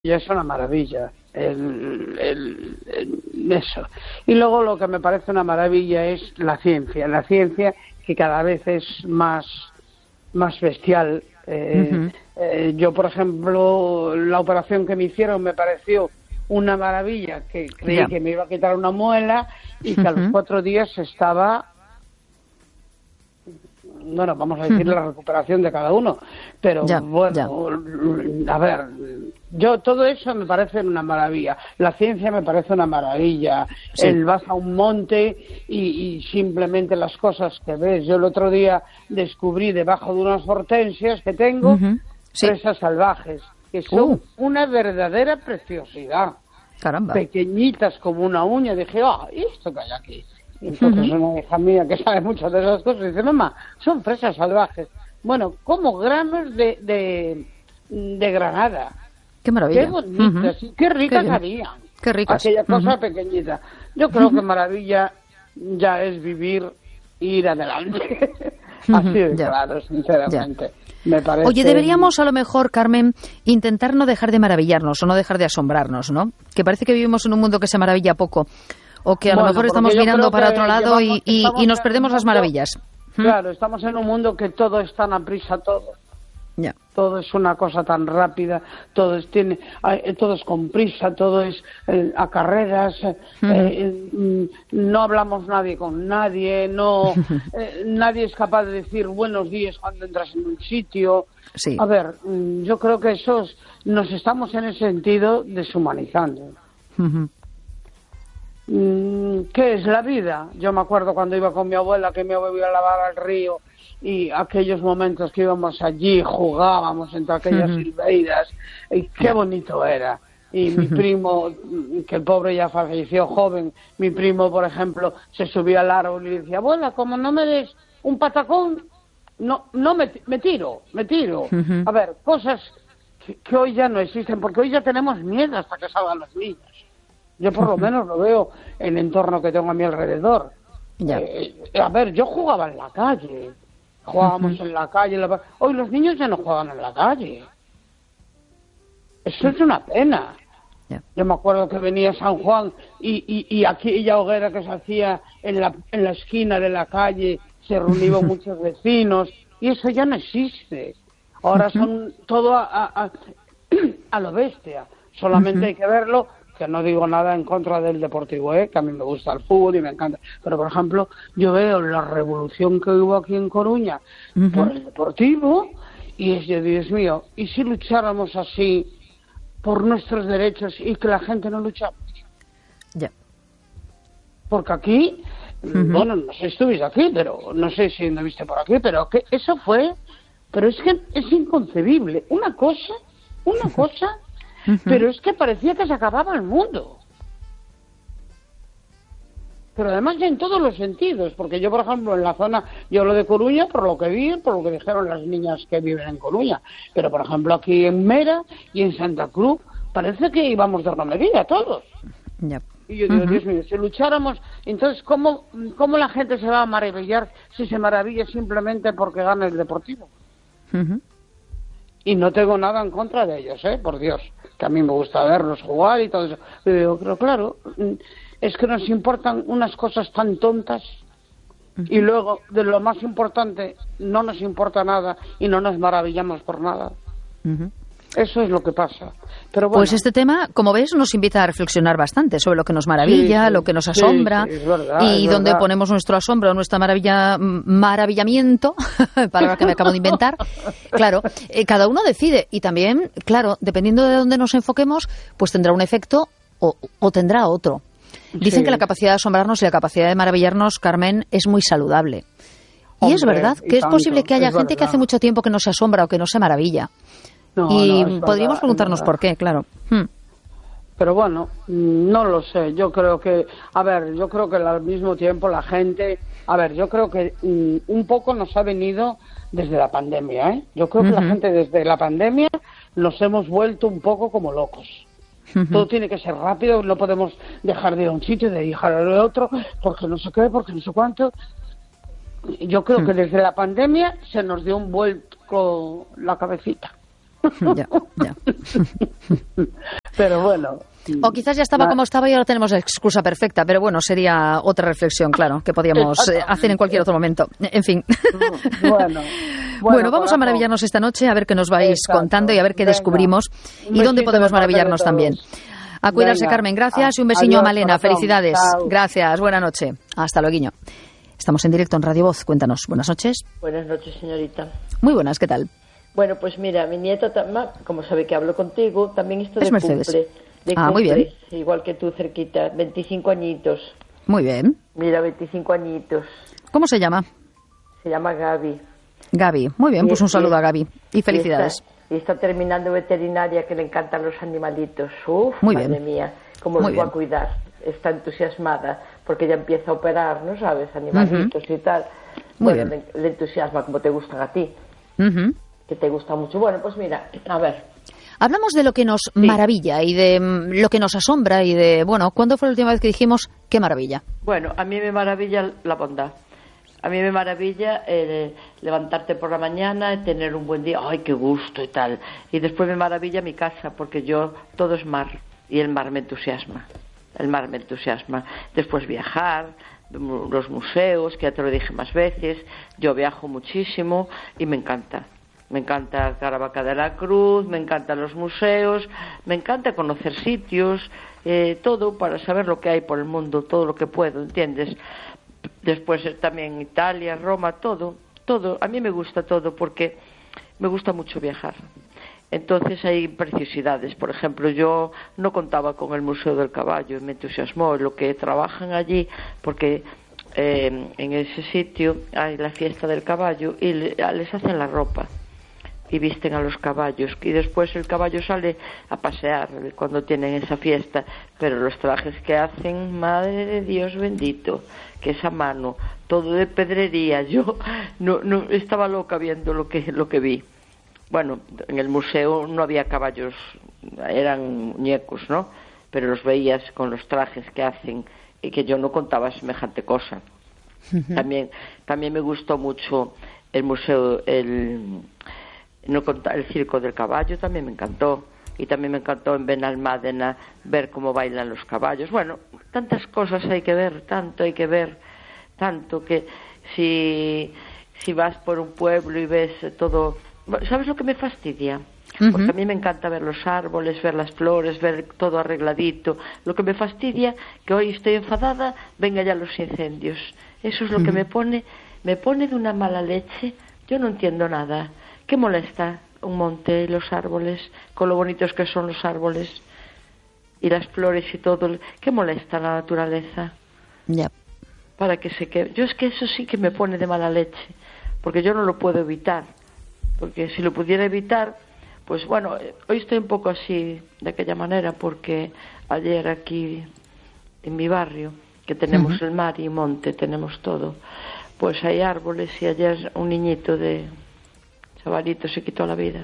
Ya es una maravilla eso. Y luego lo que me parece una maravilla es la ciencia que cada vez es más bestial. Yo, por ejemplo, la operación que me hicieron me pareció una maravilla, que creí que me iba a quitar una muela y que a los 4 días estaba... Bueno, vamos a decir la recuperación de cada uno, pero a ver, yo todo eso me parece una maravilla, la ciencia me parece una maravilla, vas a un monte y simplemente las cosas que ves. Yo el otro día descubrí debajo de unas hortensias que tengo fresas salvajes, que son una verdadera preciosidad. Caramba. Pequeñitas como una uña. Dije, ¿esto que hay aquí? Y entonces una hija mía que sabe muchas de esas cosas dice, mamá, son fresas salvajes. Bueno, como granos de granada. Qué maravilla. Qué bonitas, y qué ricas harían. Qué ricas. Aquella cosa pequeñita. Yo creo que maravilla ya es vivir e ir adelante. Así de claro, sinceramente. Me parece... Oye, deberíamos a lo mejor, Carmen, intentar no dejar de maravillarnos o no dejar de asombrarnos, ¿no? Que parece que vivimos en un mundo que se maravilla poco. O que a lo mejor estamos mirando para otro lado y nos perdemos las maravillas. Claro, estamos en un mundo que todo es tan a prisa, todo. Todo es una cosa tan rápida, todo es con prisa, todo es a carreras, no hablamos nadie con nadie, nadie es capaz de decir buenos días cuando entras en un sitio. A ver, yo creo que nos estamos en ese sentido deshumanizando. ¿Qué es la vida? Yo me acuerdo cuando iba con mi abuela, que mi abuela iba a lavar al río, y aquellos momentos que íbamos allí, jugábamos entre aquellas silveiras, y qué bonito era. Y mi primo, que el pobre ya falleció joven, mi primo, por ejemplo, se subía al árbol y decía, abuela, como no me des un patacón, no me tiro. A ver, cosas que hoy ya no existen, porque hoy ya tenemos miedo hasta que salgan los niños. Yo por lo menos lo veo en el entorno que tengo a mi alrededor. A ver, yo jugaba en la calle. Jugábamos en la calle. Hoy los niños ya no juegan en la calle. Eso es una pena. Yo me acuerdo que venía San Juan y aquella hoguera que se hacía en la esquina de la calle, se reunían muchos vecinos, y eso ya no existe. Ahora son todo a lo bestia. Solamente hay que verlo. Que no digo nada en contra del Deportivo, que a mí me gusta el fútbol y me encanta. Pero, por ejemplo, yo veo la revolución que hubo aquí en Coruña por el Deportivo y es de, Dios mío, ¿y si lucháramos así por nuestros derechos y que la gente no luchara? Porque aquí, bueno, no sé si estuviste aquí, pero no sé si anduviste por aquí, pero que eso fue... Pero es que es inconcebible. Una cosa... Pero es que parecía que se acababa el mundo. Pero además ya en todos los sentidos, porque yo, por ejemplo, en la zona, yo hablo de Coruña por lo que vi, por lo que dijeron las niñas que viven en Coruña, pero por ejemplo aquí en Mera y en Santa Cruz, parece que íbamos de romería todos. Y yo digo, Dios mío, si lucháramos, entonces ¿cómo la gente se va a maravillar si se maravilla simplemente porque gana el Deportivo? Y no tengo nada en contra de ellos, por Dios, que a mí me gusta verlos jugar y todo eso. Pero claro, es que nos importan unas cosas tan tontas y luego, de lo más importante, no nos importa nada y no nos maravillamos por nada. Eso es lo que pasa. Pero bueno. Pues este tema, como ves, nos invita a reflexionar bastante sobre lo que nos maravilla, lo que nos asombra, es verdad, y dónde ponemos nuestro asombro, nuestra maravillamiento, palabra que me acabo de inventar. Claro, cada uno decide, y también, claro, dependiendo de dónde nos enfoquemos, pues tendrá un efecto o tendrá otro. Dicen que la capacidad de asombrarnos y la capacidad de maravillarnos, Carmen, es muy saludable. Y es verdad que es posible que haya gente que hace mucho tiempo que no se asombra o que no se maravilla. Podríamos preguntarnos por qué, claro. Pero bueno, no lo sé. Yo creo que al mismo tiempo la gente... A ver, yo creo que un poco nos ha venido desde la pandemia, Yo creo que la gente desde la pandemia nos hemos vuelto un poco como locos. Todo tiene que ser rápido, no podemos dejar de ir a un sitio, de ir al otro, porque no sé qué, porque no sé cuánto. Yo creo que desde la pandemia se nos dio un vuelco la cabecita. Ya, ya. Pero bueno. O quizás ya estaba como estaba y ahora tenemos la excusa perfecta, pero bueno, sería otra reflexión, claro, que podíamos hacer en cualquier otro momento. En fin. Bueno, vamos a maravillarnos esta noche, a ver qué nos vais contando y a ver qué descubrimos y dónde podemos maravillarnos también. A cuidarse, Carmen. Gracias y un besiño a Malena. Felicidades. Chao. Gracias. Buena noche. Hasta luego. Estamos en directo en Radio Voz. Cuéntanos. Buenas noches. Buenas noches, señorita. Muy buenas. ¿Qué tal? Bueno, pues mira, mi nieta, como sabe que hablo contigo, también está de Es Mercedes. cumple. Muy bien. Igual que tú, cerquita. 25 añitos. Muy bien. Mira, 25 añitos. ¿Cómo se llama? Se llama Gaby. Gaby. Muy bien, pues un saludo a Gaby. Y felicidades. Y está terminando veterinaria, que le encantan los animalitos. Uf, Muy madre bien. mía, cómo los va a cuidar. Está entusiasmada, porque ya empieza a operar, ¿no sabes? Animalitos y tal. Muy Bueno, bien. le entusiasma como te gustan a ti, que te gusta mucho. Bueno, pues mira, a ver. Hablamos de lo que nos maravilla y de lo que nos asombra y de, bueno, ¿cuándo fue la última vez que dijimos qué maravilla? Bueno, a mí me maravilla la bondad. A mí me maravilla levantarte por la mañana, tener un buen día, ¡ay, qué gusto! Y tal. Y después me maravilla mi casa, porque todo es mar, y el mar me entusiasma. El mar me entusiasma. Después viajar, los museos, que ya te lo dije más veces. Yo viajo muchísimo y me encanta. Me encanta Caravaca de la Cruz, me encantan los museos, me encanta conocer sitios, todo para saber lo que hay por el mundo, todo lo que puedo, ¿entiendes? Después también Italia, Roma, todo. A mí me gusta todo porque me gusta mucho viajar. Entonces hay preciosidades. Por ejemplo, yo no contaba con el Museo del Caballo y me entusiasmó lo que trabajan allí, porque en ese sitio hay la fiesta del caballo y les hacen la ropa y visten a los caballos, y después el caballo sale a pasear cuando tienen esa fiesta, pero los trajes que hacen, madre de Dios bendito, que esa mano, todo de pedrería. Yo no estaba loca viendo lo que vi. Bueno, en el museo no había caballos, eran muñecos, ¿no? Pero los veías con los trajes que hacen, y que yo no contaba semejante cosa. También me gustó mucho el museo, el circo del caballo también me encantó, y también me encantó en Benalmádena ver cómo bailan los caballos. Bueno, tantas cosas hay que ver, tanto que si vas por un pueblo y ves todo. ¿Sabes lo que me fastidia? Porque a mí me encanta ver los árboles, ver las flores, ver todo arregladito. Lo que me fastidia, que hoy estoy enfadada, venga ya los incendios. Eso es lo que me pone de una mala leche. Yo no entiendo nada. ¿Qué molesta un monte y los árboles, con lo bonitos que son los árboles y las flores y todo? ¿Qué molesta la naturaleza? Ya. Para que se quede. Yo es que eso sí que me pone de mala leche, porque yo no lo puedo evitar. Porque si lo pudiera evitar, pues bueno, hoy estoy un poco así, de aquella manera, porque ayer aquí en mi barrio, que tenemos el mar y monte, tenemos todo, pues hay árboles, y ayer un niñito de chavalito se quitó la vida.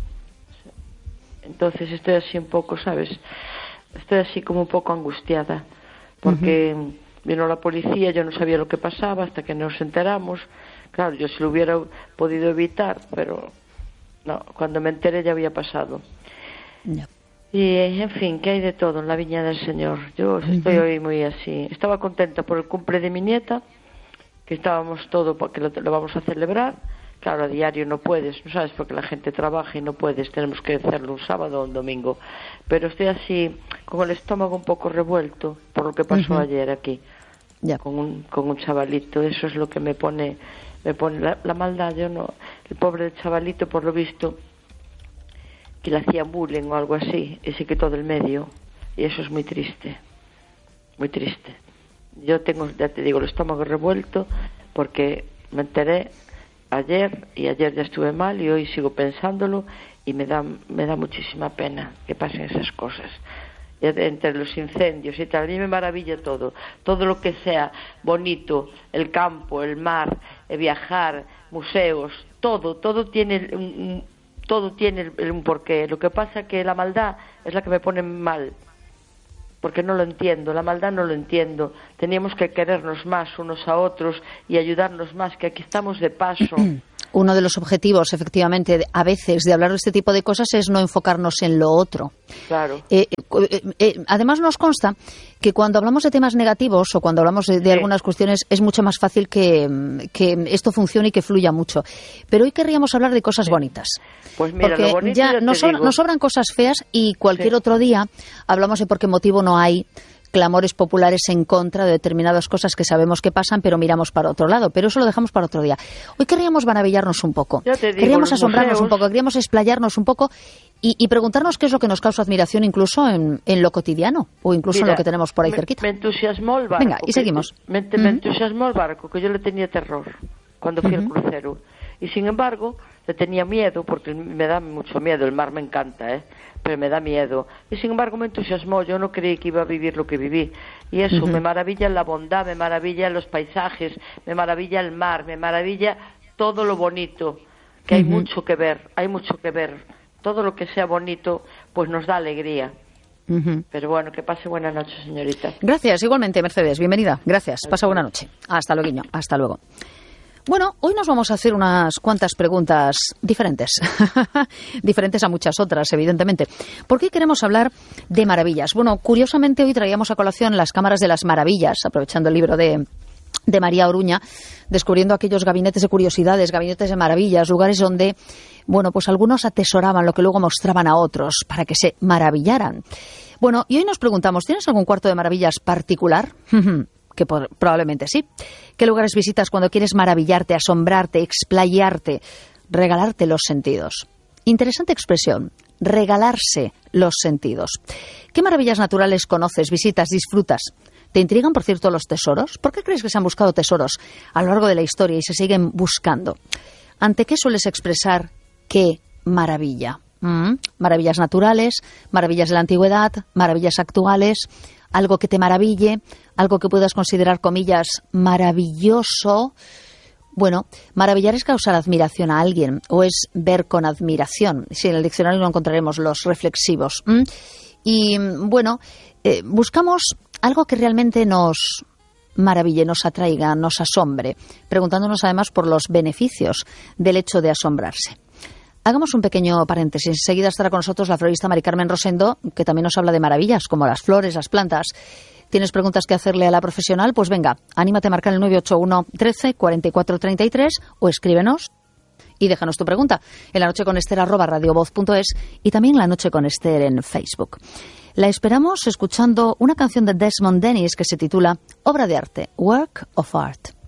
Entonces estoy así un poco, ¿sabes? Estoy así como un poco angustiada, porque vino la policía, yo no sabía lo que pasaba hasta que nos enteramos. Claro, yo si lo hubiera podido evitar, pero no, cuando me enteré ya había pasado. Ya. Y en fin, que hay de todo en la viña del Señor. Yo estoy hoy muy así. Estaba contenta por el cumple de mi nieta, que estábamos todo porque lo vamos a celebrar. Claro, a diario no puedes, no sabes, porque la gente trabaja y no puedes, tenemos que hacerlo un sábado o un domingo. Pero estoy así, con el estómago un poco revuelto por lo que pasó ayer aquí, Ya. con un chavalito. Eso es lo que me pone la maldad. Yo no, el pobre chavalito, por lo visto, que le hacían bullying o algo así, y se quitó del medio, y eso es muy triste, muy triste. Yo tengo, ya te digo, el estómago revuelto, porque me enteré ayer, y ayer ya estuve mal, y hoy sigo pensándolo, y me da muchísima pena que pasen esas cosas. Entre los incendios y tal, a mí me maravilla todo lo que sea bonito, el campo, el mar, viajar, museos, todo tiene un porqué. Lo que pasa es que la maldad es la que me pone mal, porque no lo entiendo, la maldad no lo entiendo. Teníamos que querernos más unos a otros y ayudarnos más, que aquí estamos de paso. uno de los objetivos, efectivamente, a veces de hablar de este tipo de cosas es no enfocarnos en lo otro. Claro. Además, nos consta que cuando hablamos de temas negativos o cuando hablamos de algunas cuestiones es mucho más fácil que esto funcione y que fluya mucho. Pero hoy querríamos hablar de cosas bonitas. Pues mira, porque lo bonito ya nos sobran cosas feas y cualquier otro día hablamos de por qué motivo no hay clamores populares en contra de determinadas cosas que sabemos que pasan, pero miramos para otro lado. Pero eso lo dejamos para otro día. Hoy querríamos maravillarnos un poco. Queríamos asombrarnos un poco, queríamos explayarnos un poco y preguntarnos qué es lo que nos causa admiración incluso en lo cotidiano o incluso en lo que tenemos por ahí cerquita. Me entusiasmó el barco. Venga, y seguimos. Me entusiasmó el barco, que yo le tenía terror cuando fui al crucero. Y sin embargo, le tenía miedo, porque me da mucho miedo. El mar me encanta, pero me da miedo. Y sin embargo me entusiasmó. Yo no creí que iba a vivir lo que viví. Y eso, me maravilla la bondad, me maravilla los paisajes, me maravilla el mar, me maravilla todo lo bonito, que hay mucho que ver, Todo lo que sea bonito, pues nos da alegría. Pero bueno, que pase buena noche, señorita. Gracias, igualmente, Mercedes. Bienvenida. Gracias. Pasa buena noche. Hasta luego. Hasta luego. Bueno, hoy nos vamos a hacer unas cuantas preguntas diferentes, diferentes a muchas otras, evidentemente. ¿Por qué queremos hablar de maravillas? Bueno, curiosamente hoy traíamos a colación las cámaras de las maravillas, aprovechando el libro de María Oruña, descubriendo aquellos gabinetes de curiosidades, gabinetes de maravillas, lugares donde, bueno, pues algunos atesoraban lo que luego mostraban a otros para que se maravillaran. Bueno, y hoy nos preguntamos, ¿tienes algún cuarto de maravillas particular? Que probablemente sí. ¿Qué lugares visitas cuando quieres maravillarte, asombrarte, explayarte, regalarte los sentidos? Interesante expresión, regalarse los sentidos. ¿Qué maravillas naturales conoces, visitas, disfrutas? ¿Te intrigan, por cierto, los tesoros? ¿Por qué crees que se han buscado tesoros a lo largo de la historia y se siguen buscando? ¿Ante qué sueles expresar qué maravilla? Maravillas naturales, maravillas de la antigüedad, maravillas actuales, algo que te maraville, algo que puedas considerar, comillas, maravilloso. Bueno, maravillar es causar admiración a alguien o es ver con admiración. Sí, en el diccionario no encontraremos los reflexivos. Y bueno, buscamos algo que realmente nos maraville, nos atraiga, nos asombre, preguntándonos además por los beneficios del hecho de asombrarse. Hagamos un pequeño paréntesis. Enseguida estará con nosotros la florista Mari Carmen Rosendo, que también nos habla de maravillas, como las flores, las plantas. ¿Tienes preguntas que hacerle a la profesional? Pues venga, anímate a marcar el 981 13 44 33 o escríbenos y déjanos tu pregunta en lanocheconester@radiovoz.es y también La Noche con Ester en Facebook. La esperamos escuchando una canción de Desmond Dennis que se titula Obra de arte, Work of Art.